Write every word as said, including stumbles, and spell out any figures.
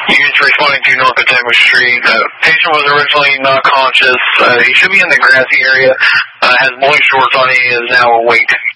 Units responding to North Potomac Street. Uh, patient was originally not conscious. Uh, he should be in the grassy area. Uh, has blue shorts on. He is now awake.